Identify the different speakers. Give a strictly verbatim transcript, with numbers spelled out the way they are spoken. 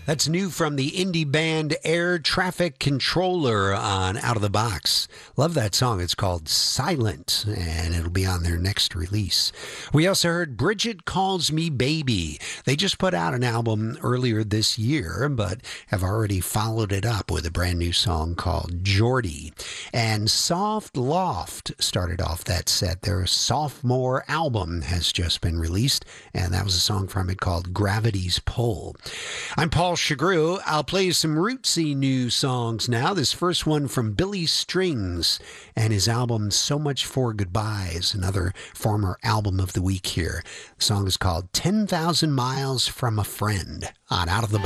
Speaker 1: That's new from the indie band Air Traffic Controller on Out of the Box. Love that song. It's called Silent, and it'll be on their next release. We also heard Bridget Calls Me Baby. They just put out an album earlier this year, but have already followed it up with a brand new song called Geordie. And Soft Loft started off that set. Their sophomore album has just been released, and that was a song from it called Gravity's Pull. I'm Paul Chagru. I'll play you some rootsy new songs now. This first one from Billy Strings and his album So Much for Goodbyes, another former album of the week here. The song is called ten thousand Miles from a Friend on Out of the Box.